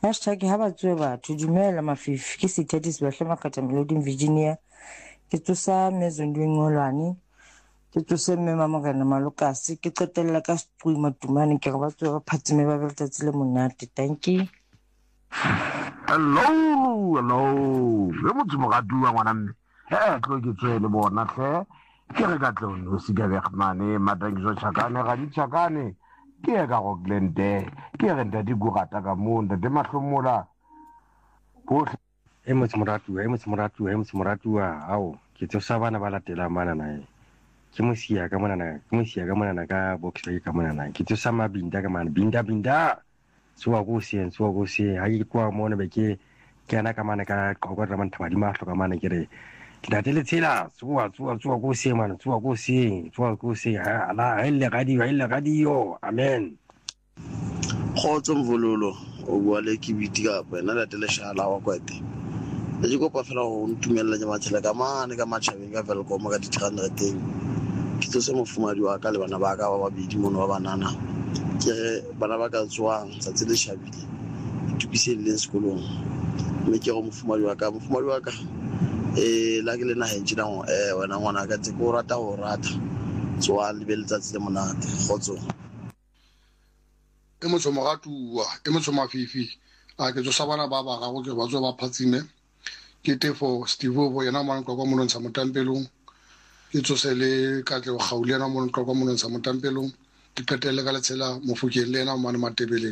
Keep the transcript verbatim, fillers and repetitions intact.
Hashtag ha batswe batho dumela mafifi ke Sithati Sibahle Makgatha Melody Virginia ke tsosa Mezondo Ngolwane ke tsose mme Mamokana Malokasi ke qetella ka Squi Matumane ke re batswe ba phatsime ba beletsatsi le monate. Thank you. Hello hello re motho mogatua ngwana mme eh tlo ke tswe le bona hle ke re ka tlo no se ga bermane madangizo chakane ga di chakane ke ga go glende ke re nda di gurata ka munda de mahlomola go e motho moratua e motho moratua e motho moratua ao ke tsosa bana ba latela mana nae ke mosia ka mona na ke mosia ka mona na ka box ka mona na ke tsosa mabinda ka mana binda binda swa go se swa go se ha ke kwa mona be ke ke ana ka mana ka qoqwa ra mantha di mahlo ka mana ke re ke datele tshela swa swa swa go se mana swa go se swa go se ha ala hele ga di hele ga di yo amen khotso mvululo o bua le ke biti ka bona datele shala wa kwete le go pa fela go ntumella nya matshela ka mane ka matšhabeng ka Velkom ka ditirana teng ke tsose mofumadi wa ka le bana ba ka ba babedi mono ba banana ke bana ba ka tswang tsa tsele shabile tukise le sekolong mme ke go mofumadi wa ka mofumadi wa ka eh la ke le na hentse na eh wena ngwana ka tse go rata go rata tswa le beletsa tsele monate khotso e motho mogatua e motho mafifi a ke tsosa bana ba ba ga go ke ba tswa ba phatsime ke tefo Steve bo yena mo nka kwa mo ntsha motampelong ke tsose le ka tle go gaulena mo nka kwa mo ntsha motampelong ke qetelle ka letshela mofukeng le yena mo matebeleng